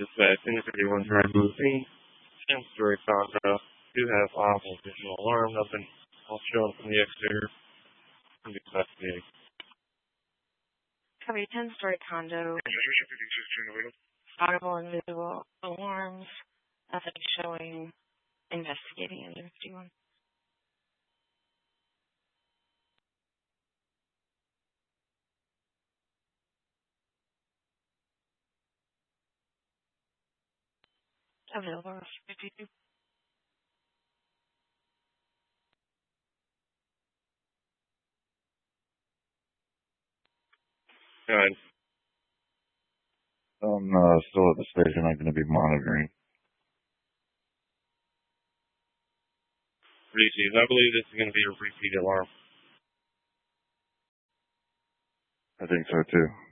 Dispatch N51 Drive Moving, 10-story condo. Do have additional alarm, nothing else showing from the exterior. Investigating. Copy 10-story condo. Audible and visual alarms. Nothing showing. Investigating N51. Available. 52. Go ahead. I'm still at the station. I'm going to be monitoring. Receive. I believe this is going to be a repeat alarm. I think so too.